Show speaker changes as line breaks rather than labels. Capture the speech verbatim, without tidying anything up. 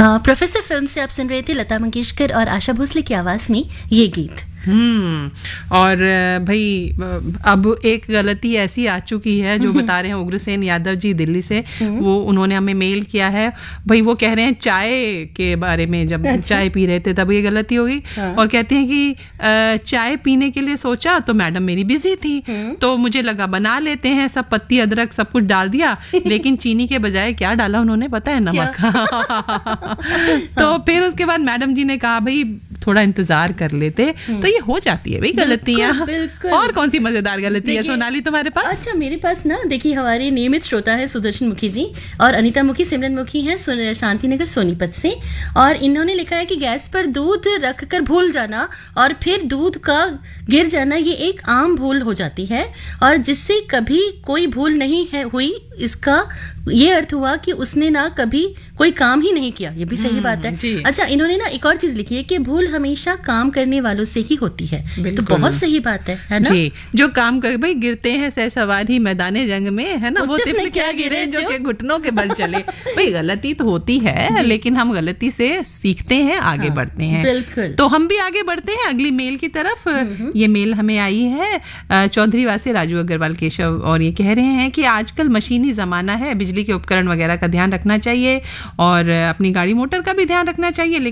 Professor film से आप सुन रहे थे लता मंगेशकर और आशा भोसले की आवाज में ये गीत।
हम्म और भाई अब एक गलती ऐसी आ चुकी है जो बता रहे हैं उग्रसेन यादव जी दिल्ली से, वो उन्होंने हमें मेल किया है। भाई वो कह रहे हैं चाय के बारे में, जब अच्छा? चाय पी रहे थे तब ये गलती हो गई। हाँ। और कहते हैं कि चाय पीने के लिए सोचा तो मैडम मेरी बिजी थी, तो मुझे लगा बना लेते हैं, सब पत्ती अदरक सब कुछ डाल दिया, लेकिन चीनी के बजाय क्या डाला उन्होंने पता है? नमक। तो फिर उसके बाद मैडम जी ने कहा भाई थोड़ा इंतजार कर लेते, तो ये हो जाती है भाई गलतियां। और कौन सी मजेदार गलती है सोनाली तुम्हारे पास?
अच्छा मेरे पास ना देखिए, हमारे नियमित श्रोता है सुदर्शन मुखी जी और अनीता मुखी, सिमरन मुखी हैं शांतिनगर सोनीपत से, और इन्होंने लिखा है कि गैस पर दूध रखकर भूल जाना और फिर दूध का गिर जाना ये एक आम भूल हो जाती है, और जिससे कभी कोई भूल नहीं है हुई, इसका ये अर्थ हुआ कि उसने ना कभी कोई काम ही नहीं किया। ये भी सही बात है। अच्छा इन्होंने ना एक और चीज लिखी है कि भूल हमेशा काम करने वालों से ही होती है, तो बहुत सही बात है, है ना?
जी, जो काम कर भाई गिरते हैं सहसवार ही मैदाने जंग में, है ना? वो तिफल क्या गिरे जो के घुटनों के बल चले। भाई गलती तो होती है, लेकिन हम गलती से सीखते हैं, आगे हाँ, बढ़ते हैं।
बिल्कुल।
तो हम भी आगे बढ़ते हैं अगली मेल की तरफ। ये मेल हमें आई है चौधरी वासी राजू अग्रवाल केशव, और ये कह रहे हैं कि आजकल मशीनी जमाना है, बिजली के उपकरण वगैरह का ध्यान रखना चाहिए और अपनी गाड़ी मोटर का भी ध्यान रखना चाहिए,